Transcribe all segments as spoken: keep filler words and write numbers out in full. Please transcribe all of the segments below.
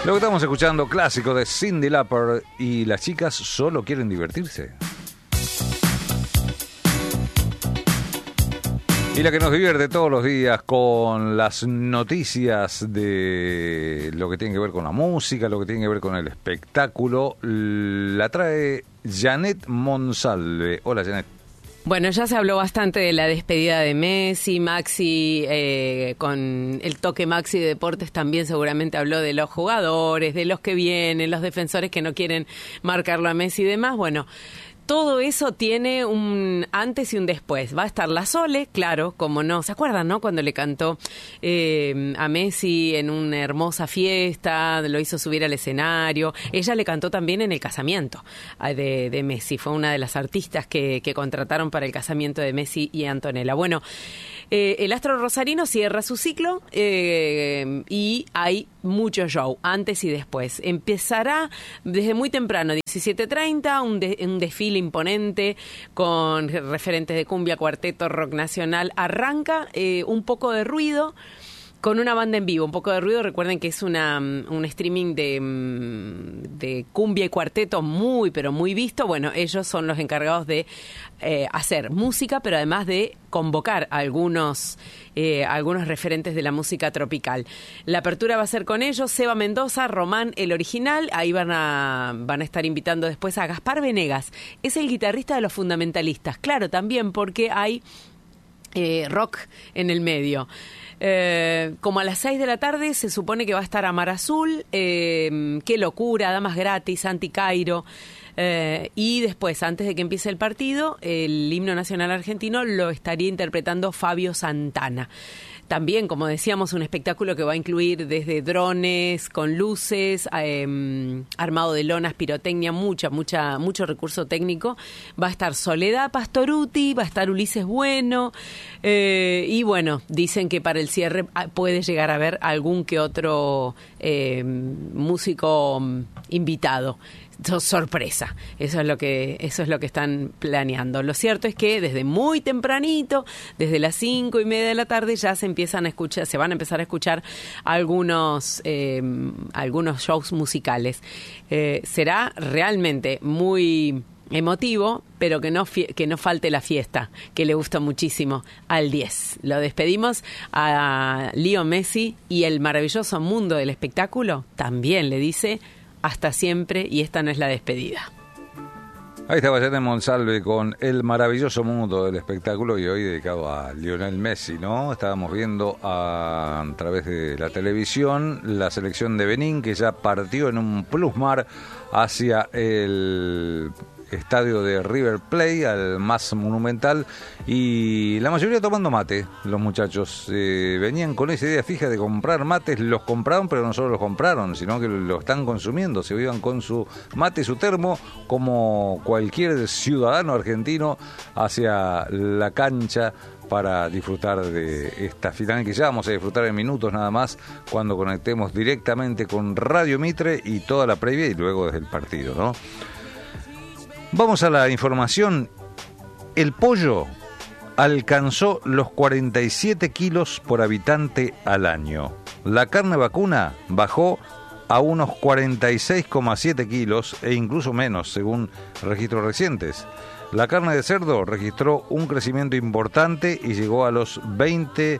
Lo que estamos escuchando, clásico de Cyndi Lauper, y las chicas solo quieren divertirse. Y la que nos divierte todos los días con las noticias de lo que tiene que ver con la música, lo que tiene que ver con el espectáculo, la trae Janet Monsalve. Hola, Janet. Bueno, ya se habló bastante de la despedida de Messi, Maxi, eh, con el toque Maxi de Deportes también seguramente habló de los jugadores, de los que vienen, los defensores que no quieren marcarlo a Messi y demás. Bueno, todo eso tiene un antes y un después. Va a estar la Sole, claro, como no. ¿Se acuerdan, no? Cuando le cantó eh, a Messi en una hermosa fiesta, lo hizo subir al escenario. Ella le cantó también en el casamiento de, de Messi. Fue una de las artistas que, que contrataron para el casamiento de Messi y Antonella. Bueno, eh, el astro rosarino cierra su ciclo eh, y hay mucho show, antes y después. Empezará desde muy temprano, diecisiete treinta, un, de, un desfile imponente con referentes de cumbia, cuarteto, rock nacional. Arranca eh, un poco de ruido con una banda en vivo, un poco de ruido. Recuerden que es una un streaming de, de cumbia y cuarteto muy, pero muy visto. Bueno, ellos son los encargados de eh, hacer música, pero además de convocar a algunos, eh, algunos referentes de la música tropical. La apertura va a ser con ellos, Seba Mendoza, Román, el original. Ahí van a, van a estar invitando después a Gaspar Venegas. Es el guitarrista de Los Fundamentalistas. Claro, también porque hay eh, rock en el medio. Eh, como a las seis de la tarde se supone que va a estar Amar Azul, eh, Qué Locura, Damas Gratis, Anti Cairo, eh, y después, antes de que empiece el partido, el himno nacional argentino lo estaría interpretando Fabio Santana. También, como decíamos, un espectáculo que va a incluir desde drones con luces, eh, armado de lonas, pirotecnia, mucha, mucha, mucho recurso técnico. Va a estar Soledad Pastoruti, va a estar Ulises Bueno, eh, y bueno, dicen que para el cierre puede llegar a haber algún que otro eh, músico invitado. Sorpresa, eso es lo que eso es lo que están planeando. Lo cierto es que desde muy tempranito, desde las cinco y media de la tarde, ya se empiezan a escuchar, se van a empezar a escuchar algunos eh, algunos shows musicales. Eh, será realmente muy emotivo, pero que no fie- que no falte la fiesta, que le gusta muchísimo al diez. Lo despedimos a Leo Messi, y el maravilloso mundo del espectáculo también le dice hasta siempre, y esta no es la despedida. Ahí estaba Janet Monsalve con el maravilloso mundo del espectáculo, y hoy dedicado a Lionel Messi, ¿no? Estábamos viendo a, a través de la televisión la selección de Benín, que ya partió en un plusmar hacia el estadio de River Plate, al más monumental, y la mayoría tomando mate. Los muchachos eh, venían con esa idea fija de comprar mates, los compraron, pero no solo los compraron, sino que lo están consumiendo. Se iban con su mate, su termo, como cualquier ciudadano argentino, hacia la cancha para disfrutar de esta final, que ya vamos a disfrutar en minutos nada más, cuando conectemos directamente con Radio Mitre y toda la previa, y luego desde el partido, ¿no? Vamos a la información. El pollo alcanzó los cuarenta y siete kilos por habitante al año. La carne vacuna bajó a unos cuarenta y seis coma siete kilos, e incluso menos, según registros recientes. La carne de cerdo registró un crecimiento importante y llegó a los veinte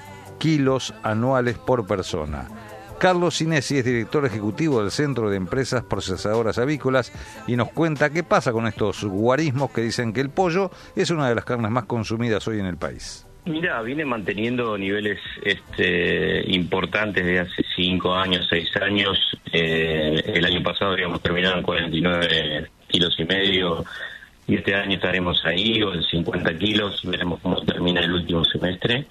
kilos anuales por persona. Carlos Sinesi es director ejecutivo del Centro de Empresas Procesadoras Avícolas y nos cuenta qué pasa con estos guarismos que dicen que el pollo es una de las carnes más consumidas hoy en el país. Mira, viene manteniendo niveles este, importantes de hace cinco años, seis años. Eh, el año pasado habíamos terminado en cuarenta y nueve kilos y medio, y este año estaremos ahí, o en cincuenta kilos, veremos cómo termina el último semestre.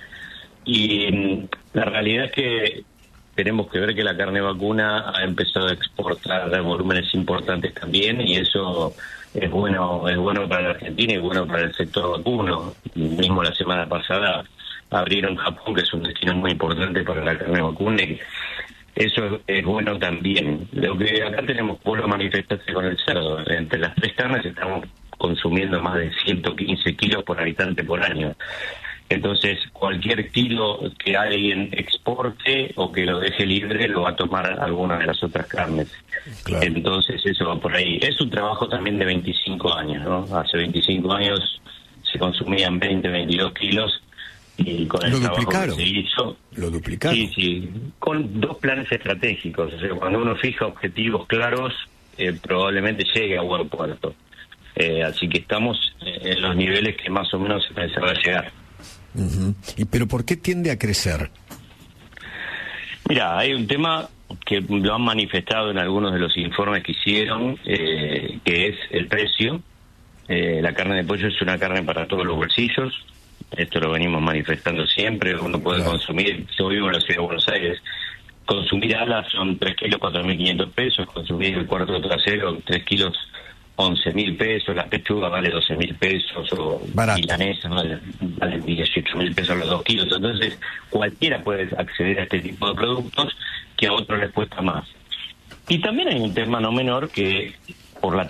Y la realidad es que tenemos que ver que la carne vacuna ha empezado a exportar volúmenes importantes también, y eso es bueno es bueno para la Argentina y bueno para el sector vacuno. Mismo la semana pasada abrieron Japón, que es un destino muy importante para la carne vacuna, y eso es, es bueno también. Lo que acá tenemos, vuelvo a manifestarse con el cerdo, entre las tres carnes estamos consumiendo más de ciento quince kilos por habitante por año. Entonces, cualquier kilo que alguien exporte o que lo deje libre lo va a tomar alguna de las otras carnes. Claro. Entonces, eso va por ahí. Es un trabajo también de veinticinco años, ¿no? Hace veinticinco años se consumían veinte, veintidós kilos y con el lo trabajo duplicaron. que se hizo... Lo duplicaron. Sí, sí, con dos planes estratégicos. O sea, cuando uno fija objetivos claros, eh, probablemente llegue a buen puerto. Eh, así que estamos en los niveles que más o menos se pensaba llegar. Uh-huh. ¿Y pero por qué tiende a crecer? Mira, hay un tema que lo han manifestado en algunos de los informes que hicieron, eh, que es el precio. Eh, la carne de pollo es una carne para todos los bolsillos. Esto lo venimos manifestando siempre. Uno puede claro. consumir, yo vivo en la ciudad de Buenos Aires, consumir alas son tres kilos, cuatro mil quinientos pesos, consumir el cuarto trasero, tres kilos, once mil pesos, la pechuga vale doce mil pesos, o milanesa vale, vale dieciocho mil pesos los dos kilos. Entonces, cualquiera puede acceder a este tipo de productos que a otros les cuesta más. Y también hay un tema no menor que, por la